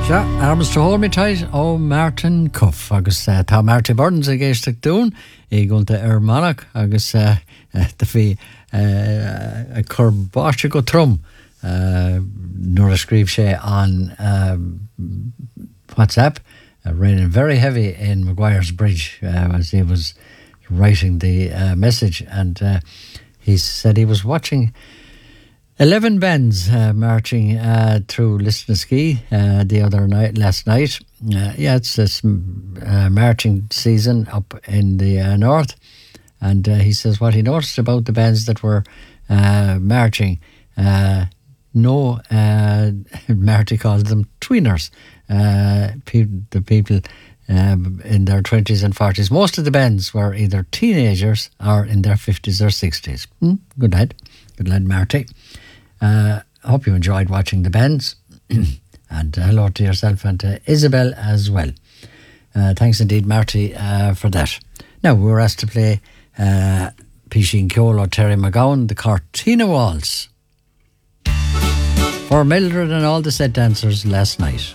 Arms to hold me tight ó Martin Cuff agus tá Marty Burns a géisteach dún I gúnta Monach agus de bhí a churbáiste go trom nuair a scríb sé on WhatsApp, raining very heavy in Maguire's Bridge as he was writing the message, and he said he was watching 11 bands marching through Lisnaskea last night. It's this marching season up in the north, and he says what he noticed about the bands that were marching, Marty calls them tweeners, the people in their 20s and 40s. Most of the bands were either teenagers or in their 50s or 60s. Good lad Marty. I hope you enjoyed watching the bands. And hello to yourself and to Isabel as well. Thanks indeed, Marty, for that. Now, we were asked to play Pishin Keolo, Terry McGowan, the Cortina Waltz, for Mildred and all the set dancers last night.